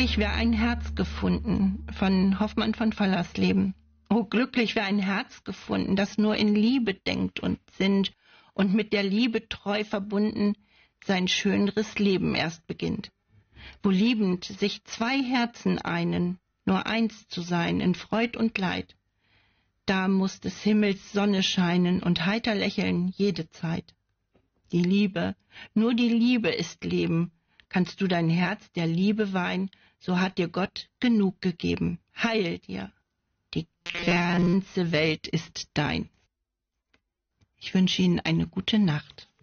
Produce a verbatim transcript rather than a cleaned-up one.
glücklich, wer ein Herz gefunden, von Hoffmann von Fallersleben. Oh, glücklich, wer ein Herz gefunden, das nur in Liebe denkt und sinnt und mit der Liebe treu verbunden sein schöneres Leben erst beginnt. Wo liebend sich zwei Herzen einen, nur eins zu sein in Freud und Leid, da muß des Himmels Sonne scheinen und heiter lächeln jede Zeit. Die Liebe, nur die Liebe ist Leben. Kannst du dein Herz der Liebe weihen, so hat dir Gott genug gegeben. Heil dir, die ganze Welt ist dein. Ich wünsche Ihnen eine gute Nacht.